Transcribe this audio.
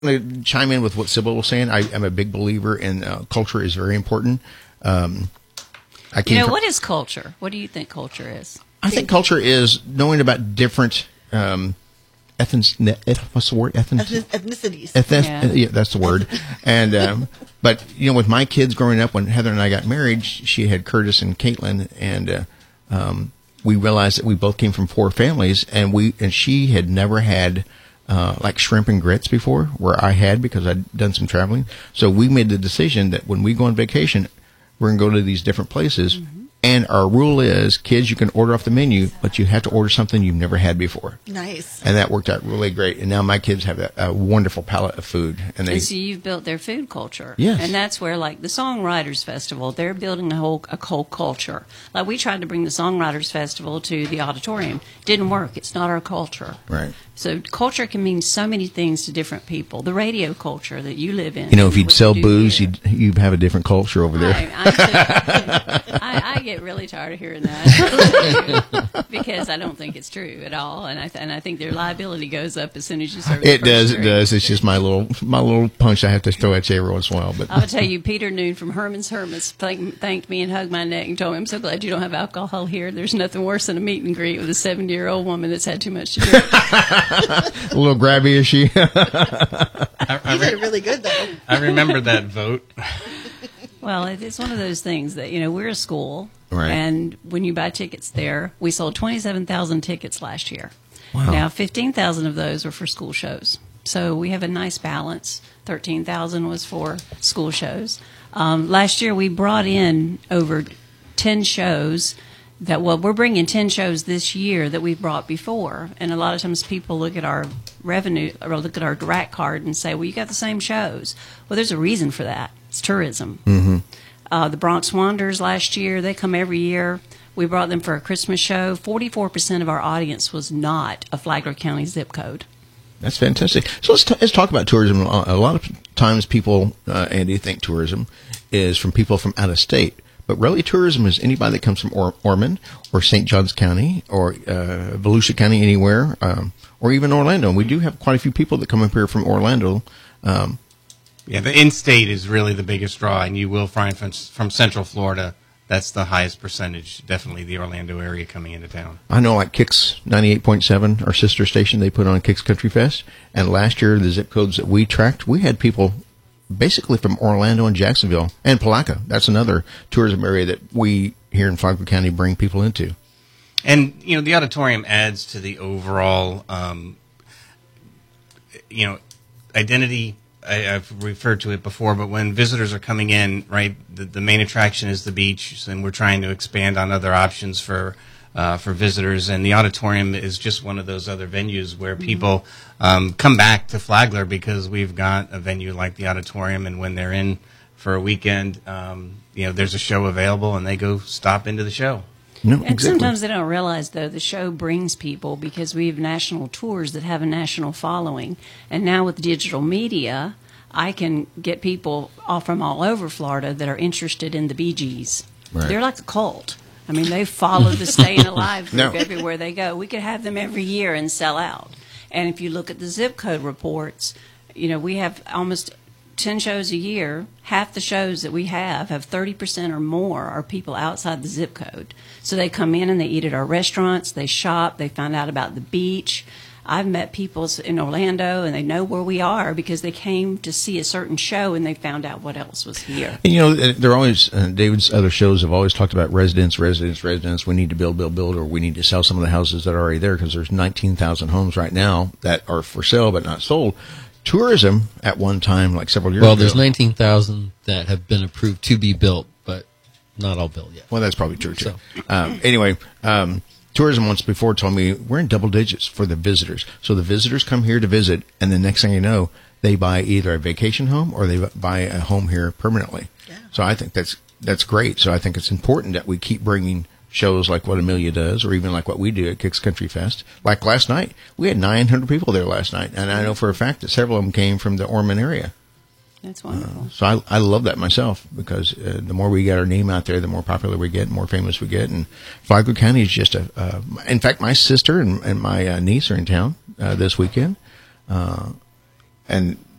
going to chime in with what Sybil was saying. I am a big believer in culture is very important. What is culture? What do you think culture is? I think culture is knowing about different what's the word? Ethnicities. Yeah, that's the word. And but with my kids growing up, when Heather and I got married, she had Curtis and Caitlin, and we realized that we both came from poor families, and she had never had like shrimp and grits before, where I had, because I'd done some traveling. So we made the decision that when we go on vacation, we're going to go to these different places. Mm-hmm. And our rule is, kids, you can order off the menu, but you have to order something you've never had before. Nice. And that worked out really great. And now my kids have a wonderful palate of food. And so you've built their food culture. Yes. And that's where, like, the Songwriters Festival, they're building a whole culture. Like, we tried to bring the Songwriters Festival to the auditorium. Didn't work. It's not our culture. Right. So culture can mean so many things to different people. The radio culture that you live in. If you'd sell booze, you'd have a different culture over there. I get really tired of hearing that because I don't think it's true at all, and I think their liability goes up as soon as you serve. It does. It's just my little punch I have to throw at you every once in a while. But I'll tell you, Peter Noon from Herman's Hermits thanked me and hugged my neck and told me, "I'm so glad you don't have alcohol here. There's nothing worse than a meet and greet with a 70-year-old woman that's had too much to drink." A little grabby, is she? You did really good, though. I remember that vote. Well, it's one of those things that, we're a school, right. And when you buy tickets there, we sold 27,000 tickets last year. Wow. Now, 15,000 of those were for school shows. So we have a nice balance. 13,000 was for school shows. Last year, we brought in over 10 shows we're bringing 10 shows this year that we've brought before. And a lot of times people look at our revenue or look at our DRAC card and say, well, you got the same shows. Well, there's a reason for that. It's tourism. Mm-hmm. The Bronx Wanderers last year, they come every year. We brought them for a Christmas show. 44% of our audience was not a Flagler County zip code. That's fantastic. So let's talk about tourism. A lot of times people, Andy, think tourism is from people from out of state. But really, tourism is anybody that comes from Ormond or St. Johns County or Volusia County, anywhere, or even Orlando. And we do have quite a few people that come up here from Orlando. The in-state is really the biggest draw, and you will find from Central Florida, that's the highest percentage, definitely the Orlando area coming into town. I know, like Kix 98.7, our sister station, they put on Kix Country Fest. And last year, the zip codes that we tracked, we had people basically from Orlando and Jacksonville and Palaca. That's another tourism area that we here in Flagler County bring people into. And, the auditorium adds to the overall, identity. I've referred to it before, but when visitors are coming in, right, the main attraction is the beach, and we're trying to expand on other options for visitors, and the auditorium is just one of those other venues where people come back to Flagler because we've got a venue like the auditorium, and when they're in for a weekend, there's a show available, and they go stop into the show. No, and exactly. Sometimes they don't realize, though, the show brings people because we have national tours that have a national following. And now with digital media, I can get people from all over Florida that are interested in the Bee Gees. Right. They're like a cult. I mean, they follow the Staying Alive group No. everywhere they go. We could have them every year and sell out. And if you look at the zip code reports, we have almost 10 shows a year. Half the shows that we have 30% or more are people outside the zip code. So they come in and they eat at our restaurants, they shop, they find out about the beach. I've met people in Orlando, and they know where we are because they came to see a certain show, and they found out what else was here. And, they're always, David's other shows have always talked about residents. We need to build, or we need to sell some of the houses that are already there because there's 19,000 homes right now that are for sale but not sold. Tourism at one time, like several years ago. Well, there's 19,000 that have been approved to be built, but not all built yet. Well, that's probably true, too. Anyway, tourism once before told me we're in double digits for the visitors. So the visitors come here to visit, and the next thing you know, they buy either a vacation home or they buy a home here permanently. Yeah. So I think that's great. So I think it's important that we keep bringing shows like what Amelia does, or even like what we do at Kix Country Fest. Like last night, we had 900 people there last night, and I know for a fact that several of them came from the Ormond area. That's wonderful. So I love that myself because the more we get our name out there, the more popular we get, the more famous we get. And Flagler County is just in fact, my sister and my niece are in town this weekend. And